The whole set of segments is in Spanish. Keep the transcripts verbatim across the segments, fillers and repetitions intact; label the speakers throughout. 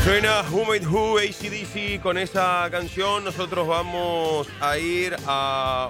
Speaker 1: Suena Who Made Who, A C D C. Con esa canción nosotros vamos a ir a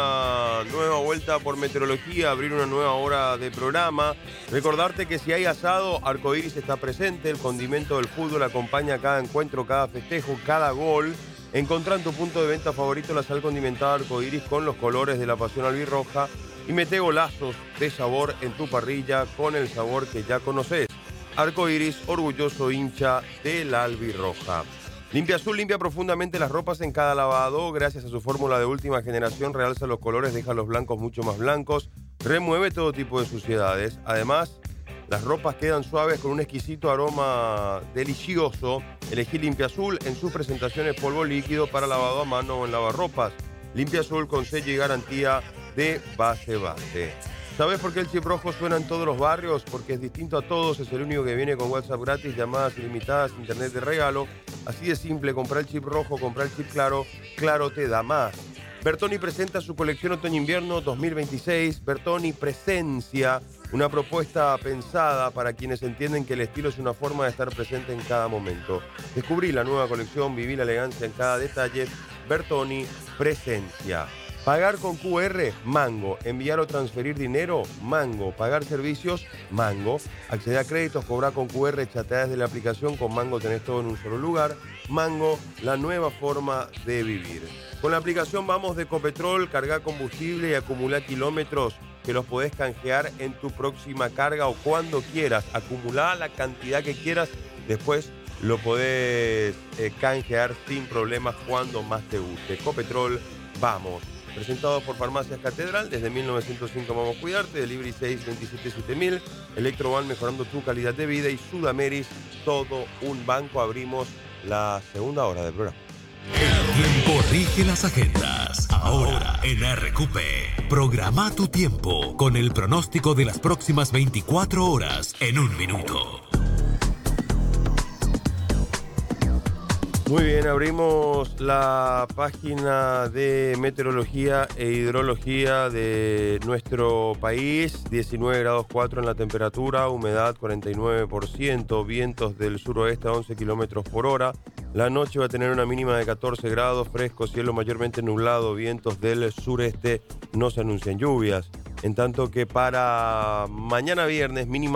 Speaker 1: una nueva vuelta por meteorología, abrir una nueva hora de programa. Recordarte que si hay asado, Arcoiris está presente. El condimento del fútbol acompaña cada encuentro, cada festejo, cada gol. Encontrá en tu punto de venta favorito la sal condimentada Arcoiris con los colores de la pasión albirroja y mete golazos de sabor en tu parrilla con el sabor que ya conoces. Arcoiris, orgulloso hincha de la albirroja. Limpia Azul limpia profundamente las ropas en cada lavado. Gracias a su fórmula de última generación, realza los colores, deja los blancos mucho más blancos, remueve todo tipo de suciedades. Además, las ropas quedan suaves con un exquisito aroma delicioso. Elegí Limpia Azul en sus presentaciones polvo líquido para lavado a mano o en lavarropas. Limpia Azul con sello y garantía de base base. ¿Sabes por qué el chip rojo suena en todos los barrios? Porque es distinto a todos, es el único que viene con WhatsApp gratis, llamadas ilimitadas, internet de regalo. Así de simple, comprar el chip rojo, comprar el chip claro, claro te da más. Bertoni presenta su colección Otoño-Invierno dos mil veintiséis. Bertoni Presencia, una propuesta pensada para quienes entienden que el estilo es una forma de estar presente en cada momento. Descubrí la nueva colección, viví la elegancia en cada detalle. Bertoni Presencia. Pagar con Q R, Mango. Enviar o transferir dinero, Mango. Pagar servicios, Mango. Acceder a créditos, cobrar con Q R, chatear desde la aplicación. Con Mango tenés todo en un solo lugar. Mango, la nueva forma de vivir. Con la aplicación Vamos de Ecopetrol, carga combustible y acumula kilómetros que los podés canjear en tu próxima carga o cuando quieras. Acumulá la cantidad que quieras, después lo podés eh, canjear sin problemas cuando más te guste. Ecopetrol, vamos. Presentado por Farmacias Catedral, desde mil novecientos cinco Vamos a Cuidarte, Delivery seis veintisiete siete mil, Electroban mejorando tu calidad de vida y Sudameris, todo un banco. Abrimos la segunda hora del programa.
Speaker 2: El tiempo rige las agendas. Ahora en R Q P, programa tu tiempo con el pronóstico de las próximas veinticuatro horas en un minuto.
Speaker 1: Muy bien, abrimos la página de meteorología e hidrología de nuestro país. diecinueve grados cuatro en la temperatura, humedad cuarenta y nueve por ciento, vientos del suroeste a once kilómetros por hora. La noche va a tener una mínima de catorce grados, fresco, cielo mayormente nublado, vientos del sureste, no se anuncian lluvias. En tanto que para mañana viernes, mínima